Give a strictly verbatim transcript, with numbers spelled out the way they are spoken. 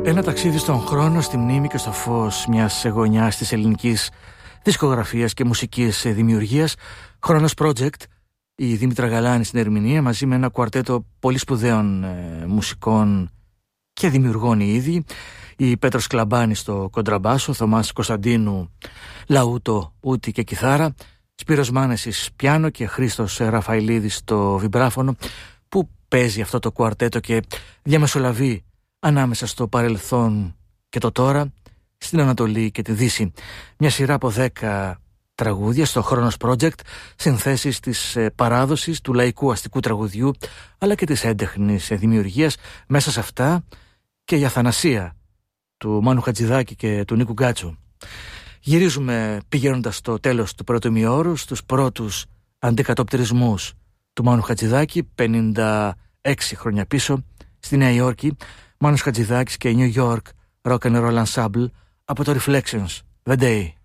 Ένα ταξίδι στον χρόνο, στη μνήμη και στο φως μιας γωνιάς της ελληνικής δισκογραφίας και μουσικής δημιουργίας. Χρόνος Project, η Δήμητρα Γαλάνη στην ερμηνεία, μαζί με ένα κουαρτέτο πολύ σπουδαίων ε, μουσικών και δημιουργών οι ίδιοι. Η Πέτρος Κλαμπάνης στο κοντραμπάσο, Θωμάς Κωνσταντίνου λαούτο, ούτη και κιθάρα, Σπύρος Μάνεσης πιάνο και Χρήστος Ραφαηλίδης στο βιμπράφωνο, που παίζει αυτό το κουαρτέτο και διαμεσολαβεί ανάμεσα στο παρελθόν και το τώρα, στην Ανατολή και τη Δύση. Μια σειρά από δέκα τραγούδια στο Χρόνος Project, συνθέσεις της παράδοσης του λαϊκού αστικού τραγουδιού, αλλά και της έντεχνης δημιουργίας. Μέσα σε αυτά και η αθανασία του Μάνου Χατζηδάκη και του Νίκου Γκάτσου. Γυρίζουμε πηγαίνοντας στο τέλος του πρώτου ημιώρου στους πρώτους αντικατοπτρισμούς του Μάνου Χατζηδάκη, πενήντα έξι χρόνια πίσω, στη Νέα Υόρκη. Μάνος Χατζηδάκης και New York Rock and Roll Ensemble από το Reflections, The Day.